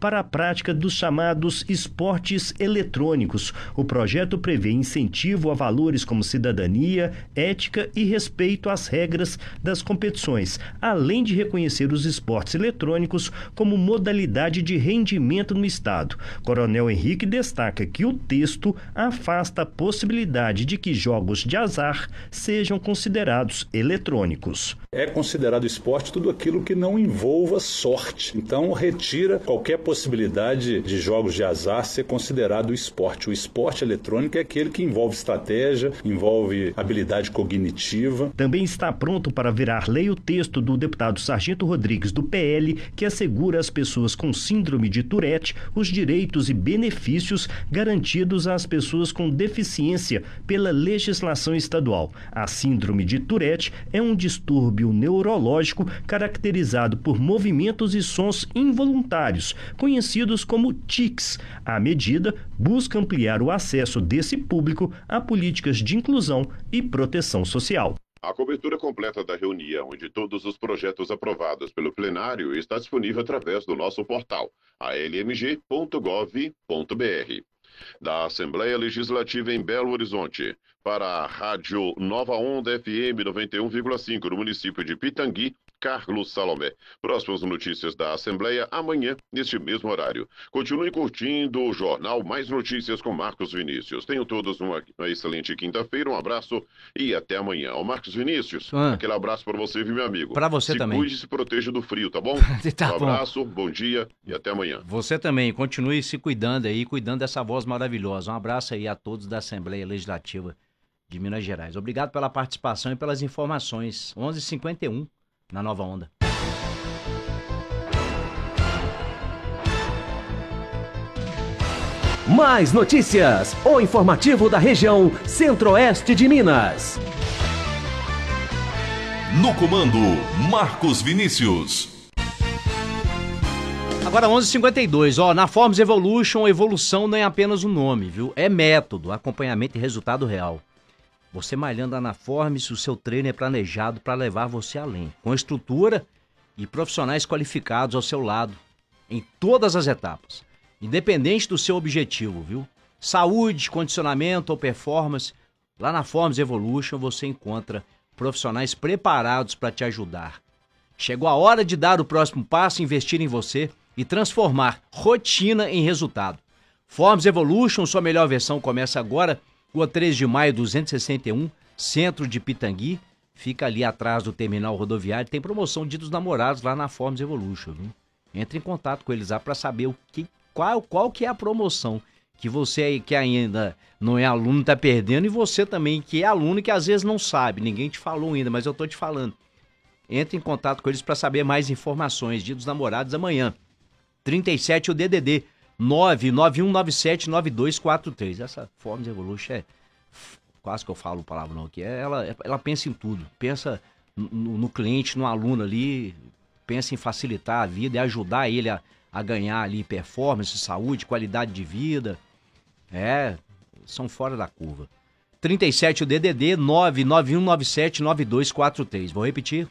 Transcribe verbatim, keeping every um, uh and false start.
para a prática dos chamados esportes eletrônicos. O projeto prevê incentivo a valores como cidadania, ética e respeito às regras das competições, além de reconhecer os esportes eletrônicos como modalidade de rendimento no Estado. Coronel Henrique destaca que o texto afasta a possibilidade de que jogos de azar sejam considerados eletrônicos. É considerado esporte tudo aquilo que não envolva sorte. Então, retira qualquer possibilidade de jogos de azar ser considerado esporte. O esporte eletrônico é aquele que envolve estratégia, envolve habilidade cognitiva. Também está pronto para virar lei o texto do deputado Sargento Rodrigues, do P L, que assegura às pessoas com síndrome de Tourette os direitos e benefícios garantidos às pessoas com deficiência pela legislação estadual. A síndrome de Tourette é um distúrbio neurológico caracterizado por movimentos e sons involuntários, conhecidos como tics. A medida busca ampliar o acesso desse público a políticas de inclusão e proteção social. A cobertura completa da reunião e de todos os projetos aprovados pelo plenário está disponível através do nosso portal, a l m g ponto gov ponto b r. Da Assembleia Legislativa em Belo Horizonte, para a Rádio Nova Onda F M noventa e um vírgula cinco no município de Pitangui, Carlos Salomé. Próximas notícias da Assembleia amanhã, neste mesmo horário. Continue curtindo o jornal Mais Notícias com Marcos Vinícius. Tenham todos uma, uma excelente quinta-feira, um abraço e até amanhã. Ô Marcos Vinícius, ah. aquele abraço para você, viu, meu amigo? Para você se também. Se cuide e se proteja do frio, tá bom? tá um abraço, bom. bom dia e até amanhã. Você também, continue se cuidando aí, cuidando dessa voz maravilhosa. Um abraço aí a todos da Assembleia Legislativa de Minas Gerais. Obrigado pela participação e pelas informações. onze e cinquenta e um na Nova Onda. Mais notícias, o informativo da região Centro-Oeste de Minas. No comando, Marcos Vinícius. Agora onze e cinquenta e dois, ó, na Forms Evolution, evolução não é apenas um nome, viu? É método, acompanhamento e resultado real. Você malhando na Forms, o seu treino é planejado para levar você além, com estrutura e profissionais qualificados ao seu lado, em todas as etapas, independente do seu objetivo, viu? Saúde, condicionamento ou performance, lá na Forms Evolution você encontra profissionais preparados para te ajudar. Chegou a hora de dar o próximo passo, investir em você e transformar rotina em resultado. Forms Evolution, sua melhor versão, começa agora, Rua três de maio, duzentos e sessenta e um, centro de Pitangui. Fica ali atrás do terminal rodoviário. Tem promoção Dia dos Namorados lá na Forms Evolution, viu? Entre em contato com eles lá para saber o que, qual, qual que é a promoção que você aí que ainda não é aluno está perdendo, e você também que é aluno e que às vezes não sabe. Ninguém te falou ainda, mas eu tô te falando. Entre em contato com eles para saber mais informações. Dia dos Namorados amanhã. trinta e sete o D D D. nove nove um nove sete nove dois quatro três. Essa Forms Evolution é, quase que eu falo o palavrão aqui, é, ela, ela pensa em tudo, pensa no, no cliente, no aluno ali, pensa em facilitar a vida e ajudar ele a, a ganhar ali performance, saúde, qualidade de vida, é, são fora da curva. trinta e sete o D D D, nove nove um nove sete nove dois quatro três, vou repetir,